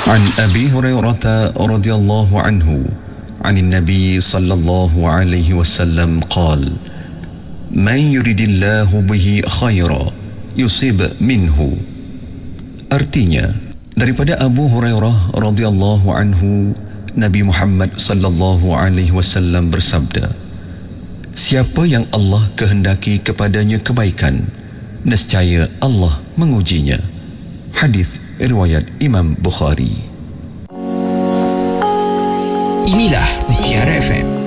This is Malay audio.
عن أبي هريرة رضي الله عنه عن النبي صلى الله عليه وسلم قال: من يريد الله به خيرا يصيب منه. Artinya, daripada Abu Hurairah radhiyallahu anhu, Nabi Muhammad sallallahu alaihi wasallam bersabda, siapa yang Allah kehendaki kepadanya kebaikan, nescaya Allah mengujinya. Hadis riwayat Imam Bukhari. Inilah Mutiara FM.